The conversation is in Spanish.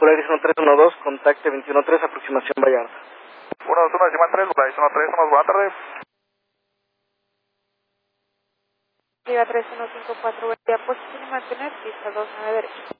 Polaris 1312, contacte 213, aproximación Vallarta. 121, 3, Polaris 13, buena tarde. Liga 3154, voy a posición y mantener pista 29 derecha.